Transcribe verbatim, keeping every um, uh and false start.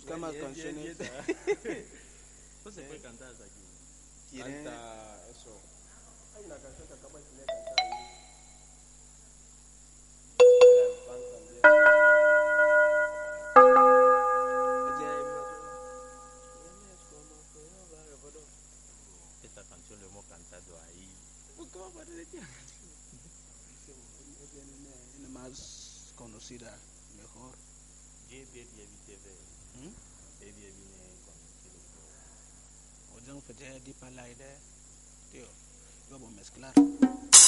buscar más canciones. ¿Cómo se puede cantar hasta aquí? Canta eso. Hay una canción que acabo de cantar ahí. Esta canción lo hemos cantado ahí. ¿Cómo va a decir? Es la más conocida, mejor. J B D T V. ¿Mm? J B D viene conocido. O ya un fete de pala idea, tío. Vamos a mezclar.